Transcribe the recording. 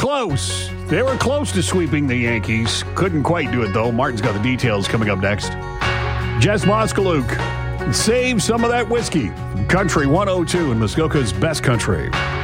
close. They were close to sweeping the Yankees. Couldn't quite do it, though. Martin's got the details coming up next. Jess Moskaluk, save some of that whiskey. Country 102 in Muskoka's best country.